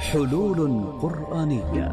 حلول قرآنية.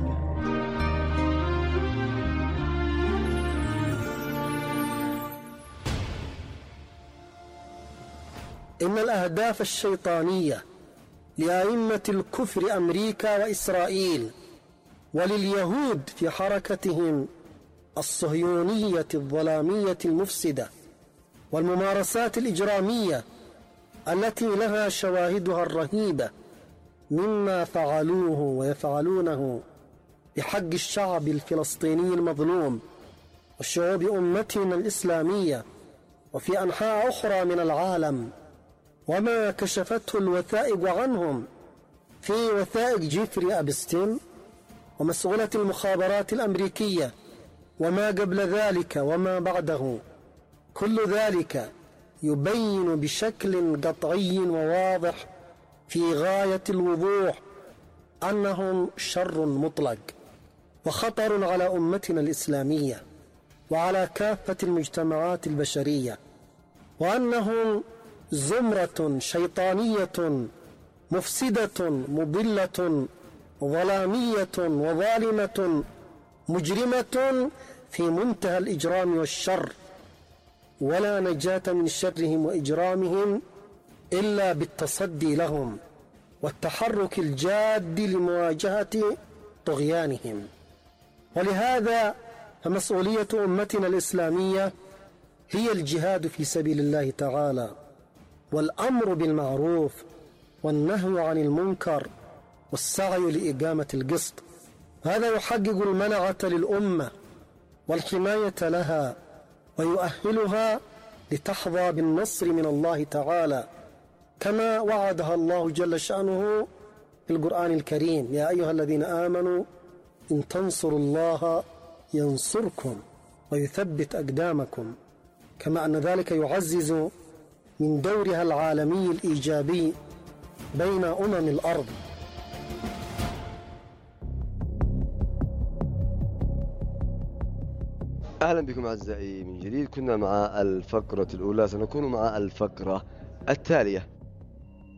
إن الأهداف الشيطانية لأئمة الكفر أمريكا وإسرائيل ولليهود في حركتهم الصهيونية الظلامية المفسدة والممارسات الإجرامية التي لها شواهدها الرهيبة مما فعلوه ويفعلونه بحق الشعب الفلسطيني المظلوم وشعوب أمتنا الإسلامية وفي أنحاء أخرى من العالم، وما كشفته الوثائق عنهم في وثائق جيفري أبستين ومسؤولة المخابرات الأمريكية وما قبل ذلك وما بعده، كل ذلك يبين بشكل قطعي وواضح في غاية الوضوح أنهم شر مطلق وخطر على أمتنا الإسلامية وعلى كافة المجتمعات البشرية، وأنهم زمرة شيطانية مفسدة مضلة ظلامية وظالمة مجرمة في منتهى الإجرام والشر، ولا نجاة من شرهم وإجرامهم إلا بالتصدي لهم والتحرك الجاد لمواجهة طغيانهم. ولهذا فمسؤولية أمتنا الإسلامية هي الجهاد في سبيل الله تعالى والأمر بالمعروف والنهي عن المنكر والسعي لإقامة القسط. هذا يحقق المنعة للأمة والحماية لها ويؤهلها لتحظى بالنصر من الله تعالى كما وعدها الله جل شأنه في القرآن الكريم: يا أيها الذين آمنوا إن تنصروا الله ينصركم ويثبت أقدامكم، كما أن ذلك يعزز من دورها العالمي الإيجابي بين الأرض. أهلا بكم أعزائي من جديد. كنا مع الفقرة الأولى، سنكون مع الفقرة التالية.